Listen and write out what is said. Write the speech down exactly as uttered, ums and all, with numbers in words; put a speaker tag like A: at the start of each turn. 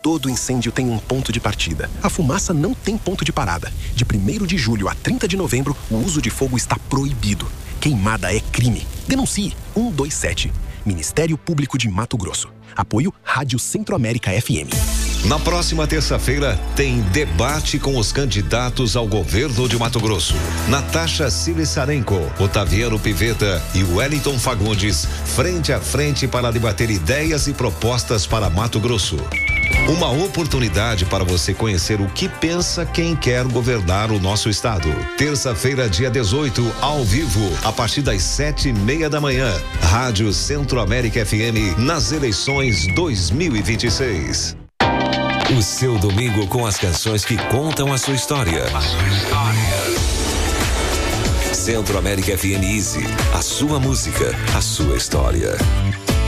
A: Todo incêndio tem um ponto de partida. A fumaça não tem ponto de parada. De primeiro de julho a trinta de novembro, o uso de fogo está proibido. Queimada é crime. Denuncie um dois sete. Ministério Público de Mato Grosso. Apoio Rádio Centro-América F M.
B: Na próxima terça-feira tem debate com os candidatos ao governo de Mato Grosso. Natasha Silissarenko, Otaviano Pivetta e Wellington Fagundes, frente a frente para debater ideias e propostas para Mato Grosso. Uma oportunidade para você conhecer o que pensa quem quer governar o nosso estado. Terça-feira, dia dezoito, ao vivo, a partir das sete e meia da manhã. Rádio Centro-América F M nas eleições dois mil e vinte e seis. O seu domingo com as canções que contam a sua história. A sua história. Centro-América F M Easy. A sua música, a sua história.